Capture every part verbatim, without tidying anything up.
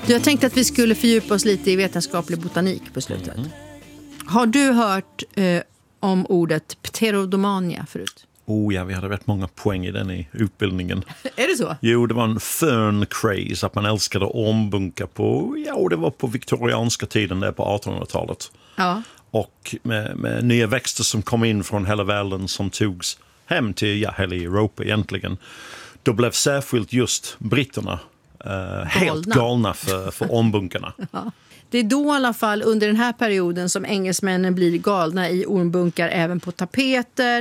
Jag tänkte att vi skulle fördjupa oss lite i vetenskaplig botanik på slutet. Mm. Har du hört eh, om ordet pterodomania förut? Oh ja, vi hade rätt många poäng i den i utbildningen. Är det så? Jo, det var en fern craze att man älskade ormbunkar på, ja, det var på viktorianska tiden där på artonhundratalet. Ja. Och med, med nya växter som kom in från hela världen som togs hem till ja, hela Europa egentligen. Då blev särskilt just britterna eh, helt galna för, för ormbunkarna. Ja. Det är då i alla fall under den här perioden som engelsmännen blir galna i ormbunkar även på tapeter,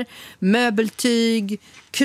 möbeltyg,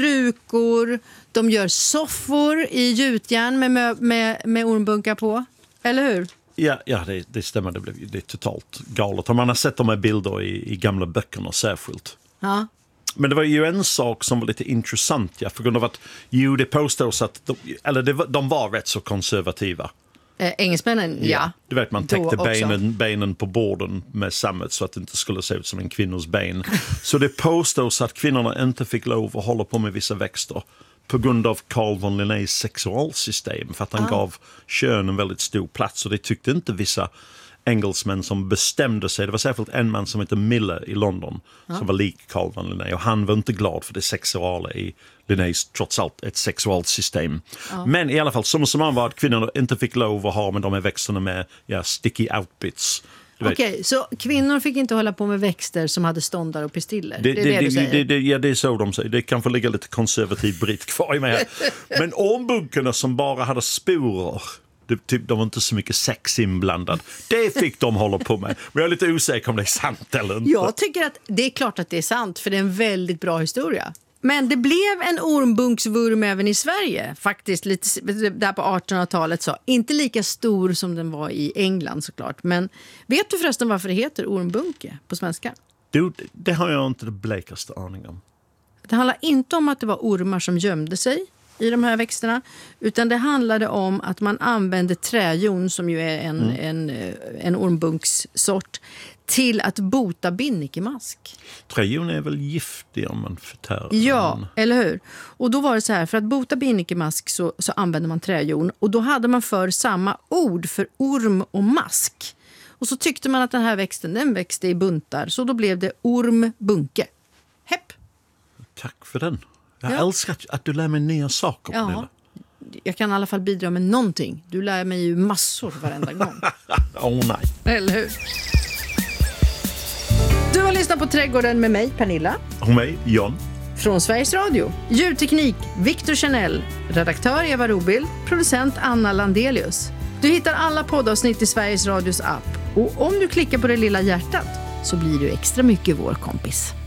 krukor. De gör soffor i gjutjärn med, med, med, med ormbunkar på. Eller hur? Ja, ja det, det stämmer. Det, blev, det är totalt galet. Och man har sett de här bilder i, i gamla böckerna särskilt. Ja. Men det var ju en sak som var lite intressant. Ja, för grund av att ju det påstås att de, eller det, de var rätt så konservativa. Eh, engelsmännen, ja. ja. Du vet, man täckte benen, benen på borden med sammet så att det inte skulle se ut som en kvinnors ben. Så det påstås att kvinnorna inte fick lov att hålla på med vissa växter på grund av Carl von Linnés sexualsystem. För att han ah. gav kön en väldigt stor plats. Och det tyckte inte vissa engelsmän som bestämde sig. Det var särskilt en man som heter Miller i London ah. som var lik Carl von Linné. Och han var inte glad för det sexuala i Linnés, trots allt, ett sexuellt system. Ah. Men i alla fall, som som han var att kvinnor inte fick lov att ha med de här växterna med ja, sticky outbits. Okej, okay, så kvinnor fick inte hålla på med växter som hade ståndar och pistiller? Det, det är det, det du säger? Det, det, ja, det är så de säger. Det kan få ligga lite konservativ britt kvar i mig. Men ormbunkarna som bara hade sporer, det, typ, de var inte så mycket sex inblandad. Det fick de hålla på med. Men jag är lite osäker om det är sant eller inte. Jag tycker att det är klart att det är sant, för det är en väldigt bra historia. Men det blev en ormbunksvurm även i Sverige, faktiskt lite där på artonhundratalet. Så. Inte lika stor som den var i England såklart. Men vet du förresten varför det heter ormbunke på svenska? Du, det har jag inte det blekaste aning om. Det handlar inte om att det var ormar som gömde sig i de här växterna, utan det handlade om att man använde träjon, som ju är en, mm. en, en ormbunkssort, till att bota binnikemask. Träjon är väl giftig om man förtär. Ja, eller hur? Och då var det så här, för att bota binnikemask så, så använde man träjon. Och då hade man för samma ord för orm och mask. Och så tyckte man att den här växten, den växte i buntar. Så då blev det ormbunke. Hepp! Tack för den. Jag ja. älskar att du lär mig nya saker. Ja, jag kan i alla fall bidra med någonting. Du lär mig ju massor varenda gång. Åh oh, nej. Eller hur? Du har lyssnat på Trädgården med mig, Pernilla. Och mig, John. Från Sveriges Radio. Ljudteknik, Victor Chanel. Redaktör Eva Robil. Producent Anna Landelius. Du hittar alla poddavsnitt i Sveriges Radios app. Och om du klickar på det lilla hjärtat så blir du extra mycket vår kompis.